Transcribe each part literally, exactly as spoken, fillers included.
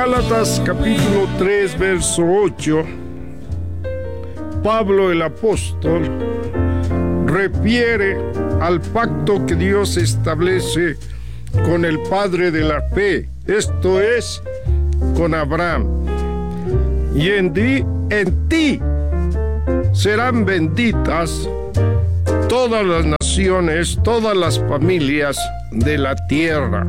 Gálatas capítulo tres, verso ocho, Pablo el apóstol refiere al pacto que Dios establece con el padre de la fe, esto es, con Abraham. Y en ti, en ti serán benditas todas las naciones, todas las familias de la tierra.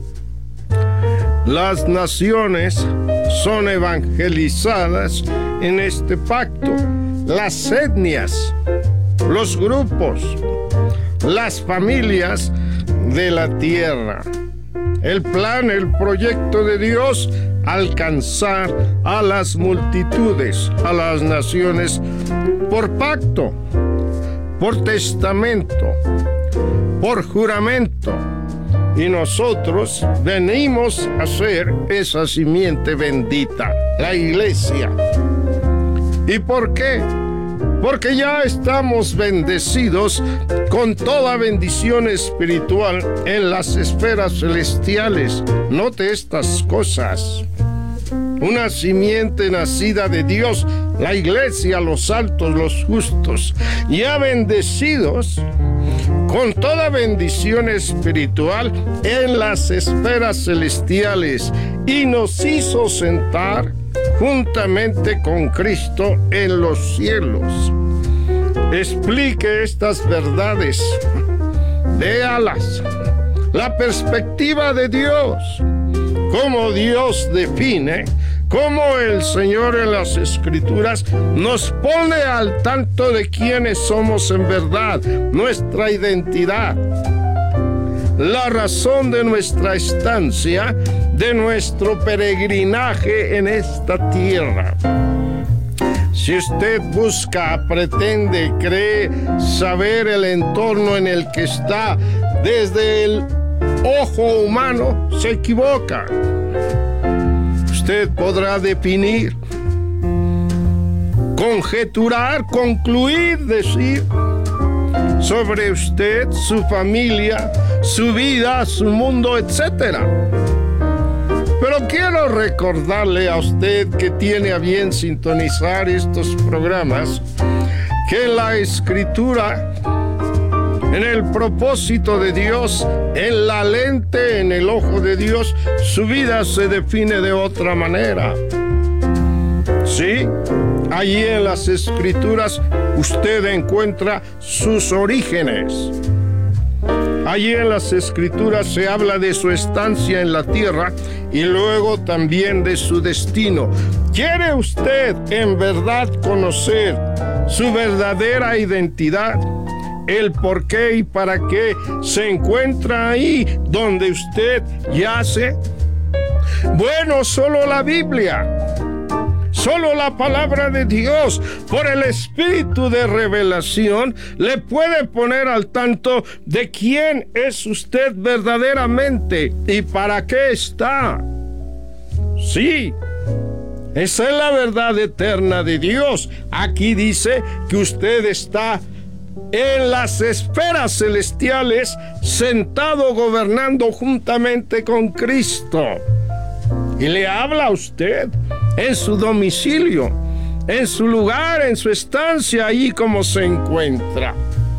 Las naciones son evangelizadas en este pacto. Las etnias, los grupos, las familias de la tierra. El plan, el proyecto de Dios, alcanzar a las multitudes, a las naciones, por pacto, por testamento, por juramento. Y nosotros venimos a ser esa simiente bendita, la iglesia. ¿Y por qué? Porque ya estamos bendecidos con toda bendición espiritual en las esferas celestiales. Note estas cosas. Una simiente nacida de Dios, la iglesia, los altos, los justos, ya bendecidos con toda bendición espiritual en las esferas celestiales, y nos hizo sentar juntamente con Cristo en los cielos. Explique estas verdades, véalas, la perspectiva de Dios, cómo Dios define, cómo el Señor en las Escrituras nos pone al tanto de quiénes somos en verdad, nuestra identidad, la razón de nuestra estancia, de nuestro peregrinaje en esta tierra. Si usted busca, pretende, cree saber el entorno en el que está desde el ojo humano, se equivoca. Usted podrá definir, conjeturar, concluir, decir sobre usted, su familia, su vida, su mundo, etcétera. Pero quiero recordarle a usted que tiene a bien sintonizar estos programas, que en la Escritura, en el propósito de Dios, en la lente, en el ojo de Dios, su vida se define de otra manera. Sí, allí en las Escrituras usted encuentra sus orígenes. Allí en las Escrituras se habla de su estancia en la tierra y luego también de su destino. ¿Quiere usted en verdad conocer su verdadera identidad? El por qué y para qué se encuentra ahí donde usted yace. Bueno, solo la Biblia, solo la palabra de Dios, por el espíritu de revelación, le puede poner al tanto de quién es usted verdaderamente y para qué está. Sí, esa es la verdad eterna de Dios. Aquí dice que usted está en las esferas celestiales, sentado gobernando juntamente con Cristo. Y le habla a usted en su domicilio, en su lugar, en su estancia, allí como se encuentra.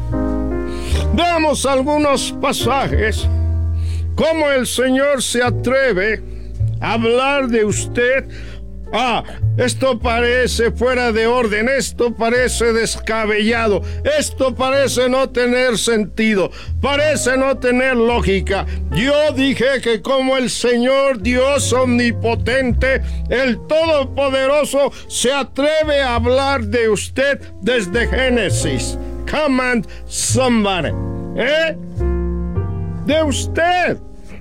Veamos algunos pasajes, cómo el Señor se atreve a hablar de usted. Ah, esto parece fuera de orden, esto parece descabellado, esto parece no tener sentido, parece no tener lógica. Yo dije que como el Señor Dios omnipotente, el Todopoderoso, se atreve a hablar de usted desde Génesis. Come on, somebody. ¿Eh? De usted.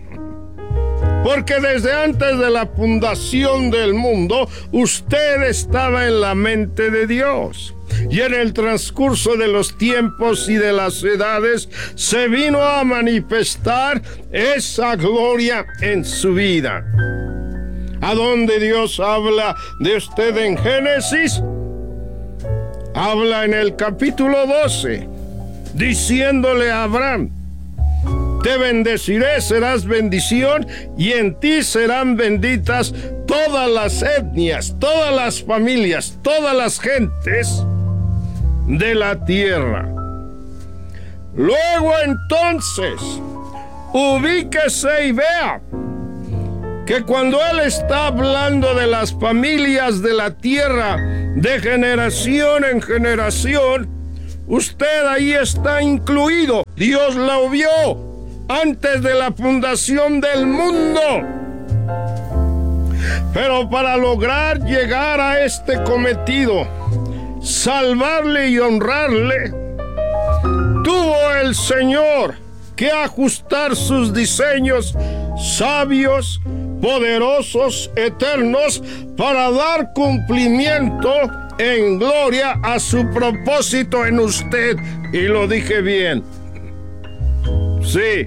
Porque desde antes de la fundación del mundo, usted estaba en la mente de Dios. Y en el transcurso de los tiempos y de las edades, se vino a manifestar esa gloria en su vida. ¿A dónde Dios habla de usted en Génesis? Habla en el capítulo doce, diciéndole a Abraham: te bendeciré, serás bendición, y en ti serán benditas todas todas las etnias, todas las familias, todas las gentes de la tierra. Luego entonces, ubíquese y vea que cuando él está hablando de las familias de la tierra, de generación en generación, usted ahí está incluido. Dios lo vio antes de la fundación del mundo. Pero para lograr llegar a este cometido, salvarle y honrarle, tuvo el Señor que ajustar sus diseños sabios, poderosos, eternos, para dar cumplimiento en gloria a su propósito en usted. Y lo dije bien. Sí.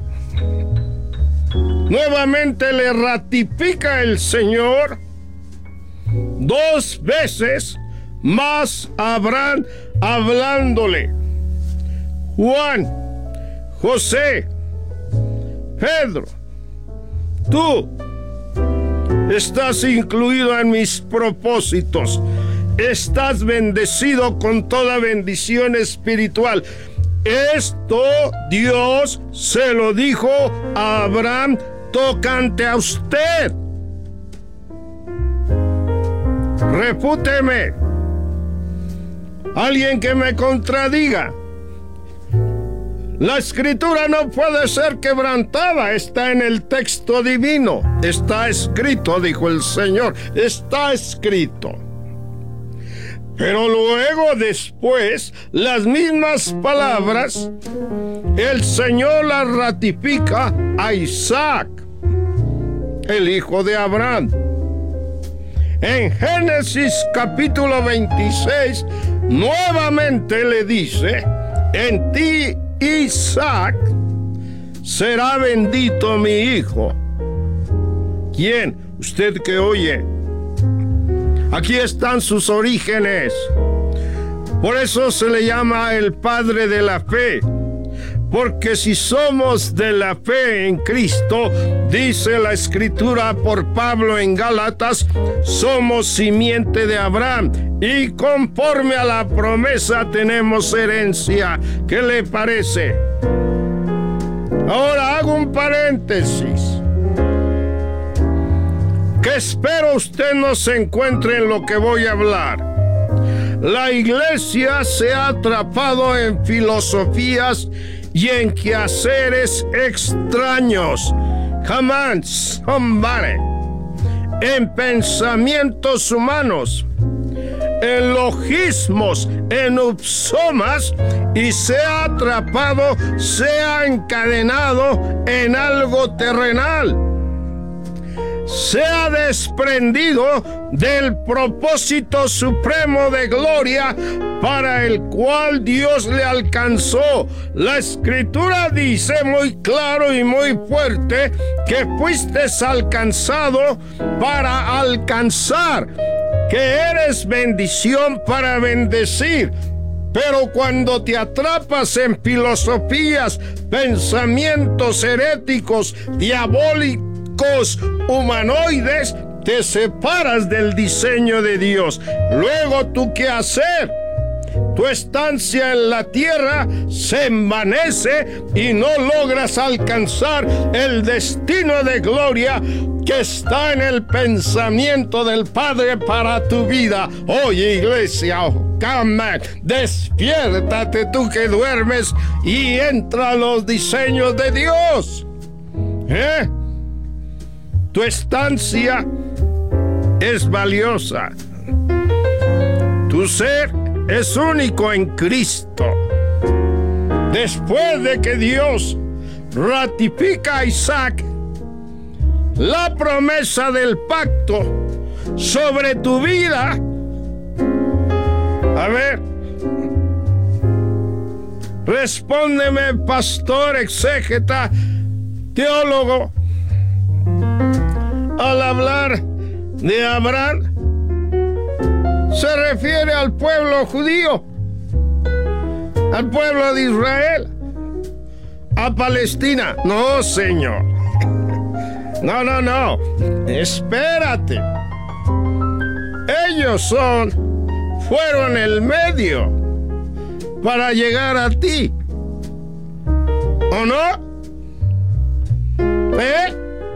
Nuevamente le ratifica el Señor dos veces más a Abraham hablándole. Juan, José, Pedro, tú estás incluido en mis propósitos. Estás bendecido con toda bendición espiritual. Esto Dios se lo dijo a Abraham tocante a usted. Refúteme. Alguien que me contradiga. La escritura no puede ser quebrantada, está en el texto divino. Está escrito, dijo el Señor, está escrito. Pero luego después, las mismas palabras, el Señor las ratifica a Isaac, el hijo de Abraham. En Génesis capítulo veintiséis, nuevamente le dice, en ti, Isaac, será bendito mi hijo. ¿Quién? Usted que oye. Aquí están sus orígenes. Por eso se le llama el padre de la fe. Porque si somos de la fe en Cristo, dice la Escritura por Pablo en Gálatas, somos simiente de Abraham y conforme a la promesa tenemos herencia. ¿Qué le parece? Ahora hago un paréntesis. Que espero usted no se encuentre en lo que voy a hablar. La iglesia se ha atrapado en filosofías y en quehaceres extraños. Come on, somebody. En pensamientos humanos, en logismos, en upsomas, y se ha atrapado, se ha encadenado en algo terrenal. Se ha desprendido del propósito supremo de gloria para el cual Dios le alcanzó. La Escritura dice muy claro y muy fuerte que fuiste alcanzado para alcanzar, que eres bendición para bendecir. Pero cuando te atrapas en filosofías, pensamientos heréticos, diabólicos, humanoides, te separas del diseño de Dios. Luego, ¿tú qué hacer? Tu estancia en la tierra se envanece y no logras alcanzar el destino de gloria que está en el pensamiento del Padre para tu vida. Oye, iglesia, oh, come, despiértate tú que duermes y entra a los diseños de Dios. ¿Eh? Tu estancia es valiosa. Tu ser es único en Cristo. Después de que Dios ratifica a Isaac la promesa del pacto sobre tu vida, a ver, respóndeme, pastor, exégeta, teólogo. Al hablar de Abraham, se refiere al pueblo judío, al pueblo de Israel, a Palestina. No, señor. No, no, no. Espérate. Ellos son, fueron el medio para llegar a ti. ¿O no? ¿Eh?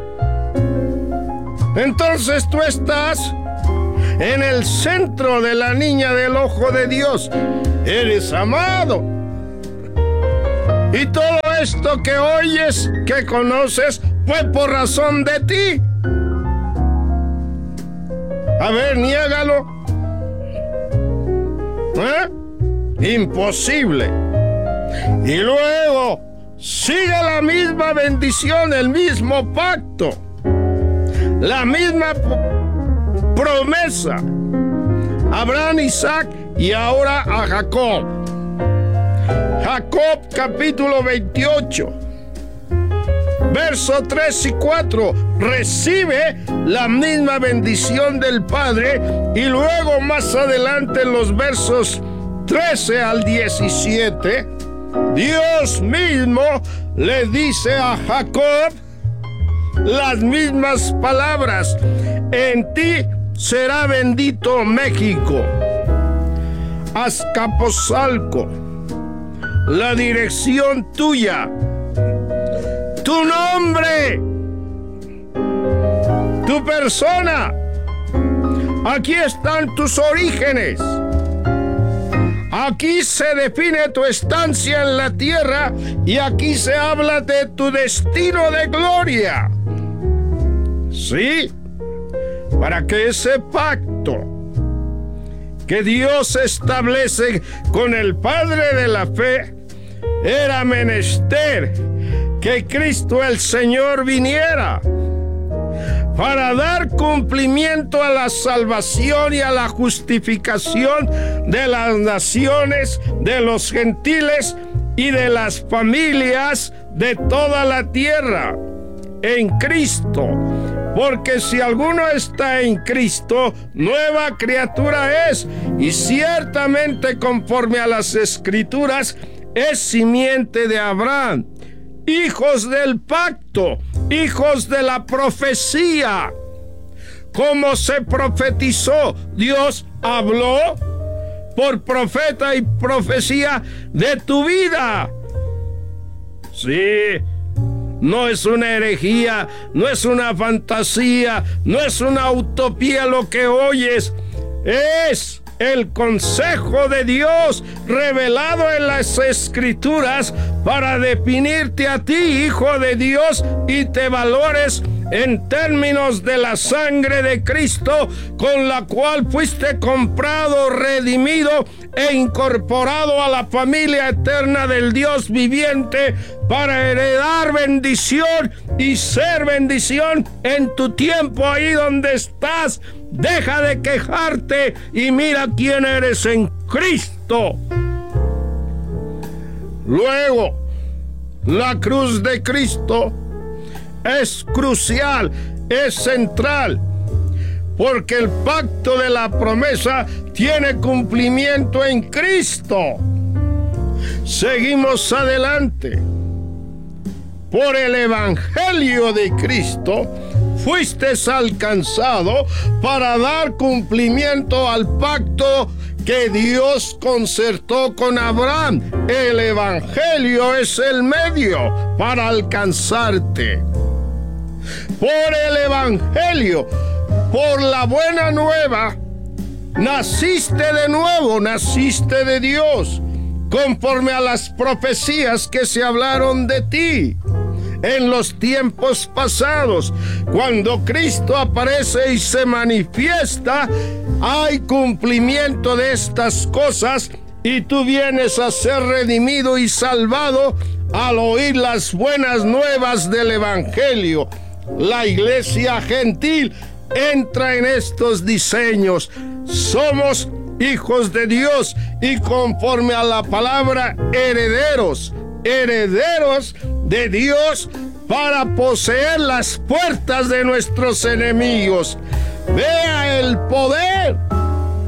Entonces tú estás en el centro de la niña del ojo de Dios. Eres amado. Y todo esto que oyes, que conoces, fue por razón de ti. A ver, niégalo. ¿Eh? Imposible. Y luego sigue la misma bendición, el mismo pacto, la misma promesa. Abraham, Isaac y ahora a Jacob. Jacob capítulo veintiocho, verso tres y cuatro, recibe la misma bendición del Padre, y luego más adelante en los versos trece al diecisiete, Dios mismo le dice a Jacob las mismas palabras: en ti será bendito México, Azcapotzalco, la dirección tuya, tu nombre, tu persona. Aquí están tus orígenes. Aquí se define tu estancia en la tierra y aquí se habla de tu destino de gloria. Sí, para que ese pacto que Dios establece con el Padre de la fe, era menester que Cristo el Señor viniera para dar cumplimiento a la salvación y a la justificación de las naciones, de los gentiles y de las familias de toda la tierra en Cristo. Porque si alguno está en Cristo, nueva criatura es, y ciertamente conforme a las Escrituras es simiente de Abraham, hijos del pacto, hijos de la profecía. Como se profetizó, Dios habló por profeta y profecía de tu vida. Sí, no es una herejía, no es una fantasía, no es una utopía lo que oyes. Es el consejo de Dios revelado en las Escrituras para definirte a ti, hijo de Dios, y te valores en términos de la sangre de Cristo, con la cual fuiste comprado, redimido e incorporado a la familia eterna del Dios viviente, para heredar bendición y ser bendición en tu tiempo ahí donde estás. Deja de quejarte y mira quién eres en Cristo. Luego, la cruz de Cristo es crucial, es central, porque el pacto de la promesa tiene cumplimiento en Cristo. Seguimos adelante. Por el Evangelio de Cristo fuiste alcanzado para dar cumplimiento al pacto que Dios concertó con Abraham. El Evangelio es el medio para alcanzarte. Por el Evangelio, por la buena nueva, naciste de nuevo, naciste de Dios, conforme a las profecías que se hablaron de ti en los tiempos pasados. Cuando Cristo aparece y se manifiesta, hay cumplimiento de estas cosas, y tú vienes a ser redimido y salvado al oír las buenas nuevas del Evangelio. La iglesia gentil entra en estos diseños. Somos hijos de Dios y, conforme a la palabra, herederos, herederos de Dios, para poseer las puertas de nuestros enemigos. Vea el poder.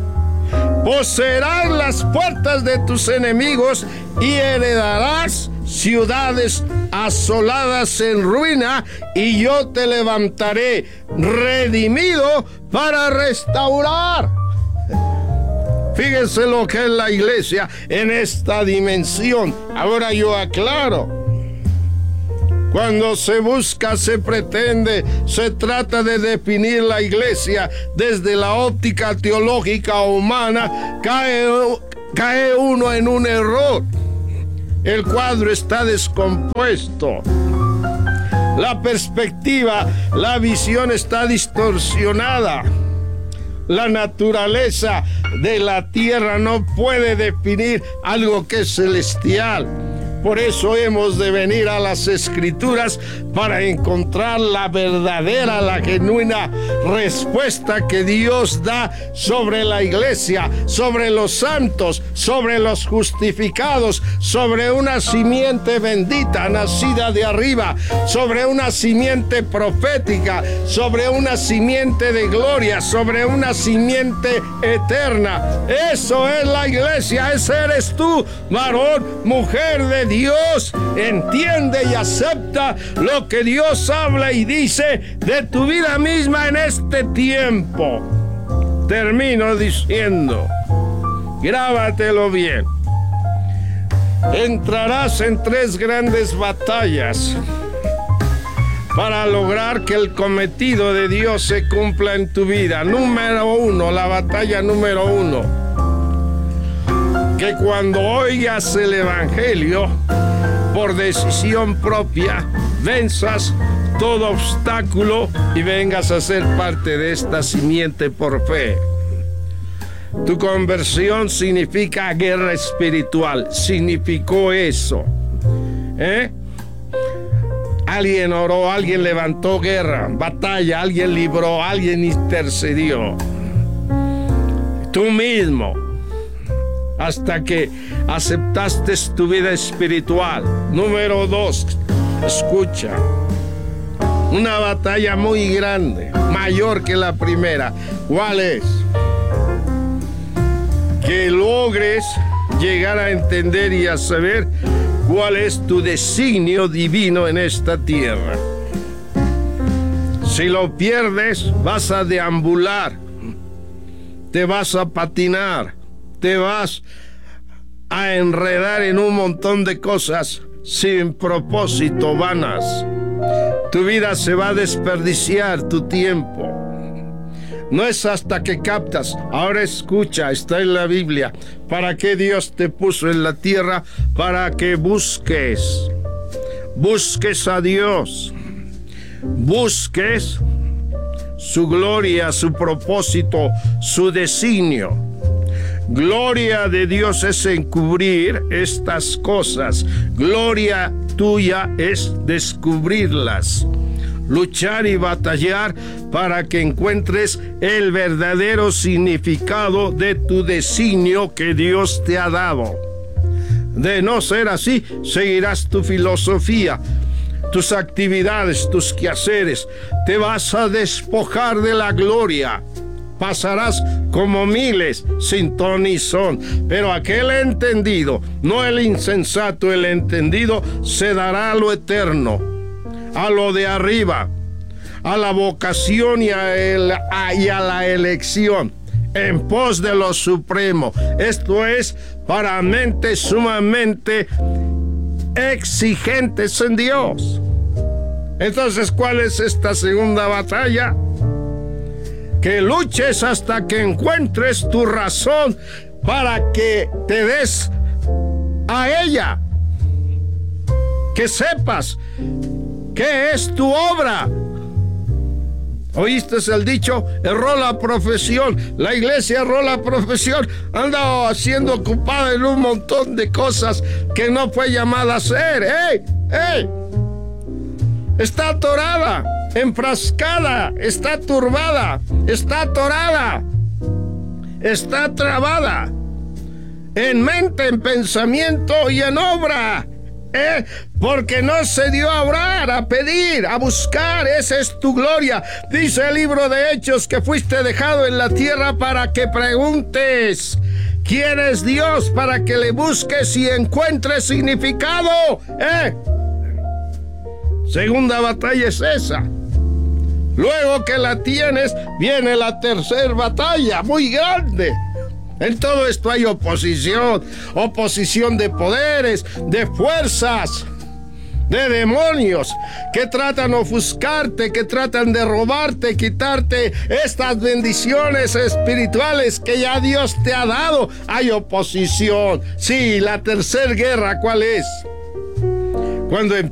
Poseerás las puertas de tus enemigos y heredarás ciudades asoladas en ruina, y yo te levantaré redimido para restaurar. Fíjense lo que es la iglesia en esta dimensión. Ahora yo aclaro. Cuando se busca, se pretende, se trata de definir la iglesia desde la óptica teológica humana, cae, cae uno en un error. El cuadro está descompuesto. La perspectiva, la visión está distorsionada. La naturaleza de la tierra no puede definir algo que es celestial. Por eso hemos de venir a las Escrituras para encontrar la verdadera, la genuina respuesta que Dios da sobre la iglesia, sobre los santos, sobre los justificados, sobre una simiente bendita nacida de arriba, sobre una simiente profética, sobre una simiente de gloria, sobre una simiente eterna. Eso es la iglesia, ese eres tú, varón, mujer de Dios. Entiende y acepta lo que Dios habla y dice de tu vida misma en este tiempo. Termino diciendo, grábatelo bien. Entrarás en tres grandes batallas para lograr que el cometido de Dios se cumpla en tu vida. Número uno, la batalla número uno. Que cuando oigas el Evangelio, por decisión propia, venzas todo obstáculo y vengas a ser parte de esta simiente por fe. Tu conversión significa guerra espiritual, significó eso. ¿Eh? Alguien oró, alguien levantó guerra, batalla, alguien libró, alguien intercedió. Tú mismo, hasta que aceptaste tu vida espiritual. Número dos, escucha, una batalla muy grande, mayor que la primera. ¿Cuál es? Que logres llegar a entender y a saber cuál es tu designio divino en esta tierra. Si lo pierdes, vas a deambular, te vas a patinar, te vas a enredar en un montón de cosas sin propósito, vanas. Tu vida se va a desperdiciar, tu tiempo. No es hasta que captas. Ahora escucha, está en la Biblia. ¿Para qué Dios te puso en la tierra? Para que busques. Busques a Dios. Busques su gloria, su propósito, su designio. Gloria de Dios es encubrir estas cosas. Gloria tuya es descubrirlas. Luchar y batallar para que encuentres el verdadero significado de tu designio que Dios te ha dado. De no ser así, seguirás tu filosofía, tus actividades, tus quehaceres. Te vas a despojar de la gloria. Pasarás como miles sin ton ni son. Pero aquel entendido, no el insensato, el entendido, se dará a lo eterno, a lo de arriba, a la vocación y a, el, a, y a la elección, en pos de lo supremo. Esto es para mentes sumamente exigentes en Dios. Entonces, ¿cuál es esta segunda batalla? Que luches hasta que encuentres tu razón para que te des a ella. Que sepas qué es tu obra. ¿Oíste el dicho? Erró la profesión. La iglesia erró la profesión. Anda siendo ocupada en un montón de cosas que no fue llamada a hacer. ¡Ey! ¡Ey! Está atorada, enfrascada, está turbada, está atorada, está trabada en mente, en pensamiento y en obra. ¿Eh? Porque no se dio a orar, a pedir, a buscar. Esa es tu gloria. Dice el libro de Hechos que fuiste dejado en la tierra para que preguntes ¿Quién es Dios para que le busques y encuentres significado? ¿Eh? Segunda batalla es esa. Luego que la tienes, viene la tercera batalla, muy grande. En todo esto hay oposición, oposición de poderes, de fuerzas, de demonios que tratan de ofuscarte, que tratan de robarte, quitarte estas bendiciones espirituales que ya Dios te ha dado. Hay oposición. Sí, la tercera guerra, ¿cuál es? Cuando